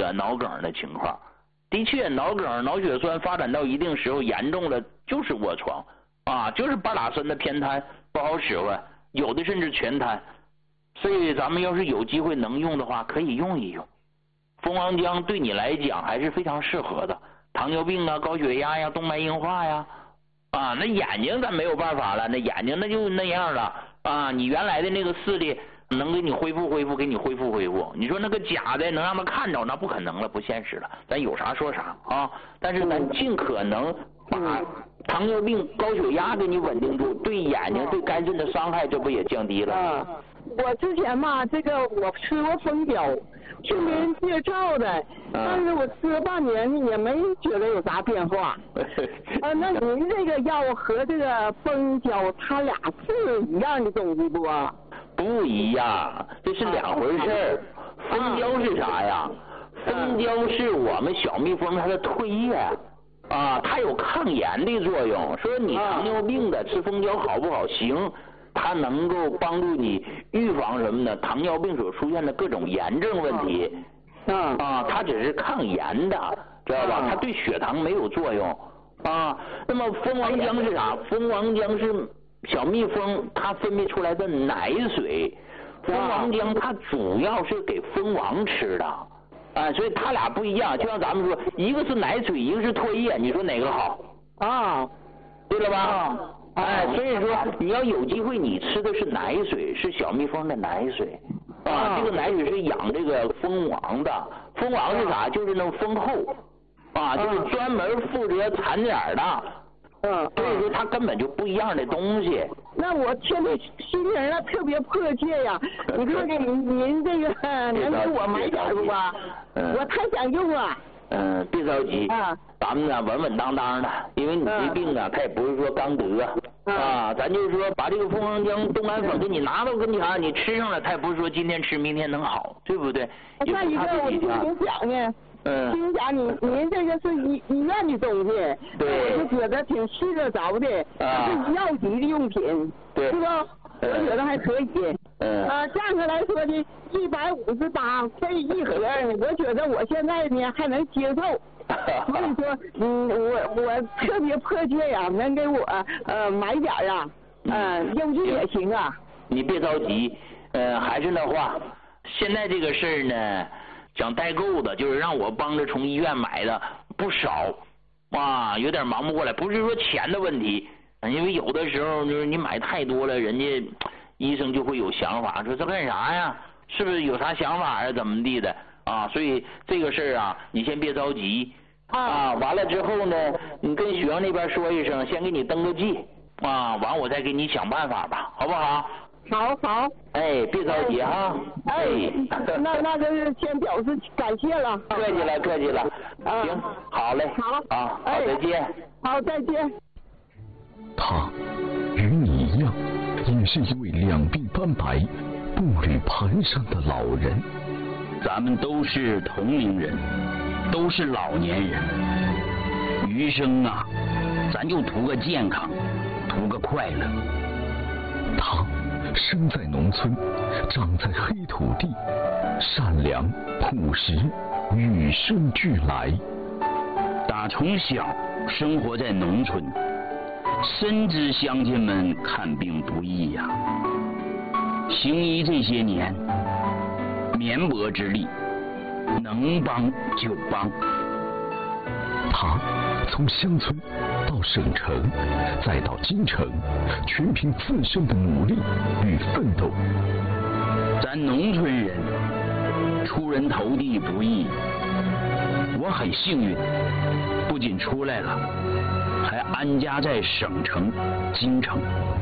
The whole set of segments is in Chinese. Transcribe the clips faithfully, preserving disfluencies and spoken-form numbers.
个脑梗的情况。的确，脑梗、脑血栓发展到一定时候严重了，就是卧床啊，就是半拉身的偏瘫，不好使唤，有的甚至全瘫。所以咱们要是有机会能用的话，可以用一用。蜂王浆对你来讲还是非常适合的。糖尿病啊、高血压呀、动脉硬化呀，啊，那眼睛咱没有办法了，那眼睛那就那样了啊，你原来的那个视力能给你恢复恢复，给你恢复恢复。你说那个假的能让他看着，那不可能了，不现实了。咱有啥说啥啊，但是咱尽可能把糖尿病、高血压给你稳定住，对眼睛、对肝肾的伤害，这不也降低了？ 啊，我之前嘛，这个我吃过蜂胶，是别人介绍的，但是我吃了半年也没觉得有啥变化。啊，那您这个药和这个蜂胶，它俩是一样的东西不？ 不一样，这是两回事儿。蜂胶是啥呀？蜂胶是我们小蜜蜂它的唾液啊，它有抗炎的作用。说你糖尿病的吃蜂胶好不好？行，它能够帮助你预防什么呢？糖尿病所出现的各种炎症问题。啊，它只是抗炎的，知道吧？它对血糖没有作用啊。那么蜂王浆是啥？蜂王浆是小蜜蜂它分泌出来的奶水，蜂王浆它主要是给蜂王吃的，啊，所以它俩不一样。就像咱们说，一个是奶水，一个是唾液，你说哪个好？ 啊， 对了吧？啊，哎，所以说你要有机会，你吃的是奶水，是小蜜蜂的奶水，啊，这个奶水是养这个蜂王的。蜂王是啥？就是那蜂后，啊，就是专门负责产点的。嗯，所以说它根本就不一样的东西。 那我现在心情啊特别迫切呀！你看看您您这个能给我买点不吧？嗯，我太想用了。 嗯，别着急，啊，咱们呢稳稳当当的，因为你这病啊，它也不是说刚得啊，咱就是说把这个蜂王浆、冻干粉给你拿到跟前，你吃上了，它也不是说今天吃明天能好，对不对？ 再一个我听您讲呢。 嗯， 听讲你您这个是医医院的东西， 对， 我就觉得挺适合着的， 啊， 是药级的用品， 对， 是吧？我觉得还可以。 嗯， 啊，价格来说呢，一百五十八这一盒，我觉得我现在呢还能接受。所以说，嗯，我我特别迫切呀，能给我呃买点啊，嗯，用具也行啊。 你别着急，呃，还是那话，现在这个事儿呢。想代购的，就是让我帮着从医院买的不少，啊，有点忙不过来。不是说钱的问题，因为有的时候就是你买太多了，人家医生就会有想法，说这干啥呀？是不是有啥想法啊？怎么地的啊？所以这个事儿啊，你先别着急啊。完了之后呢，你跟学校那边说一声，先给你登个记啊，完我再给你想办法吧，好不好？ 好好， 哎，别着急哈， 哎，那那就是先表示感谢了， 客气了，客气了，行，好嘞， 好， 啊，好，再见， 好，再见。 他与你一样，也是一位两鬓斑白、步履蹒跚的老人。 咱们都是同龄人，都是老年人，余生啊，咱就图个健康，图个快乐。 他生在农村，长在黑土地，善良朴实，与生俱来。 打从小生活在农村，深知乡亲们看病不易呀、啊。行医这些年，绵薄之力，能帮就帮。 他从乡村到省城，再到京城，全凭自身的努力与奋斗。 咱农村人出人头地不易，我很幸运，不仅出来了，还安家在省城京城。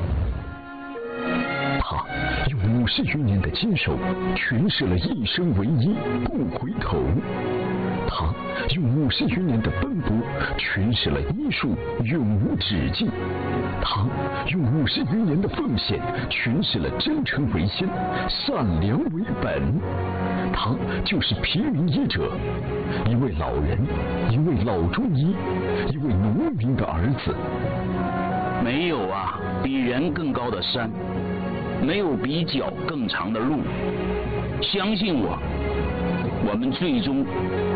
他用五十余年的坚守，诠释了一生为一，不回头。他用五十余年的奔波，诠释了医术永无止境。他用五十余年的奉献，诠释了真诚为先，善良为本。他就是平民医者，一位老人，一位老中医，一位农民的儿子。 没有啊，比人更高的山，没有比脚更长的路。相信我，我们最终